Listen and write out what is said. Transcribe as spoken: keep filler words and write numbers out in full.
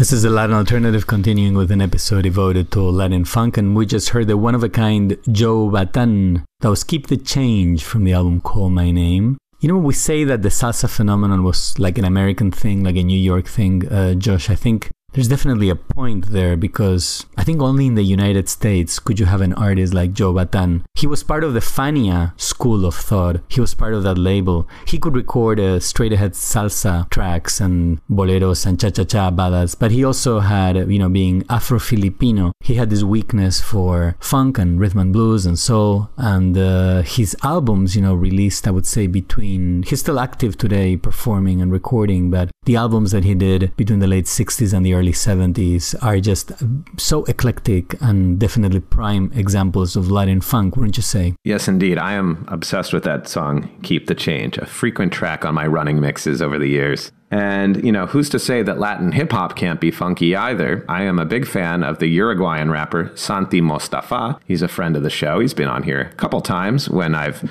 This is the Latin Alternative, continuing with an episode devoted to Latin funk, and we just heard the one-of-a-kind Joe Bataan. That was Keep the Change from the album Call My Name. You know, we say that the salsa phenomenon was like an American thing, like a New York thing, uh, Josh. I think there's definitely a point there, because I think only in the United States could you have an artist like Joe Bataan. He was part of the Fania school of thought. He was part of that label. He could record uh, straight-ahead salsa tracks and boleros and cha-cha-cha ballads, but he also had, you know, being Afro-Filipino, he had this weakness for funk and rhythm and blues and soul, and uh, his albums, you know, released, I would say, between... He's still active today, performing and recording, but the albums that he did between the late sixties and the early seventies are just so eclectic and definitely prime examples of Latin funk, wouldn't you say? Yes, indeed. I am obsessed with that song, Keep the Change, a frequent track on my running mixes over the years. And, you know, who's to say that Latin hip-hop can't be funky either? I am a big fan of the Uruguayan rapper Santi Mostafa. He's a friend of the show. He's been on here a couple times when I've